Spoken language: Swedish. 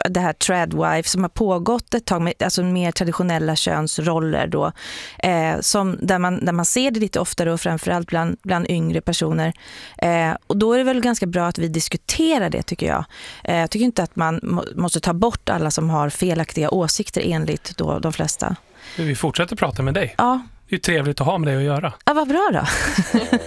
det här tradwife som har pågått ett tag med alltså mer traditionella könsroller då, som där man ser det lite oftare och framförallt bland yngre personer. Och då är det väl ganska bra att vi diskuterar det, tycker jag. Jag tycker inte att man måste ta bort alla som har felaktiga åsikter enligt då de flesta. Vi fortsätter prata med dig. Ja. Det är ju trevligt att ha med dig att göra. Ja, vad bra då.